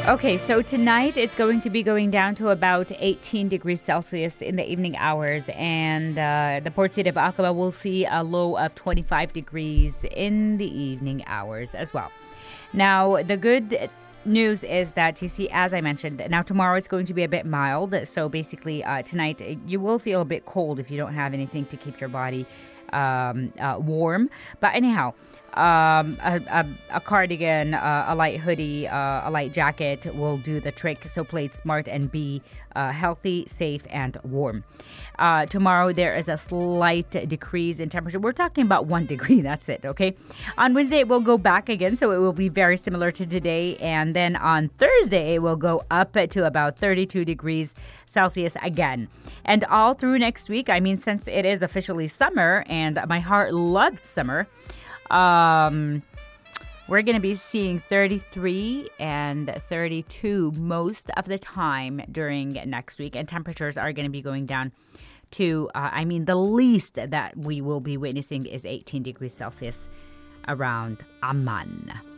Okay, so tonight it's going to be going down to about 18 degrees Celsius in the evening hours, and the port city of Aqaba will see a low of 25 degrees in the evening hours as well. Now, the good news is that you see, as I mentioned, now tomorrow it's going to be a bit mild. So basically, tonight you will feel a bit cold if you don't have anything to keep your body warm. But anyhow, a cardigan, a light hoodie, a light jacket will do the trick. So play it smart and be healthy, safe, and warm. Tomorrow there is a slight decrease in temperature. We're talking about 1 degree. That's it. Okay. On Wednesday it will go back again, so it will be very similar to today. And then on Thursday it will go up to about 32 degrees Celsius again. And all through next week, I mean, since it is officially summer and my heart loves summer, we're going to be seeing 33 and 32 most of the time during next week. And temperatures are going to be going down to, the least that we will be witnessing is 18 degrees Celsius around Amman.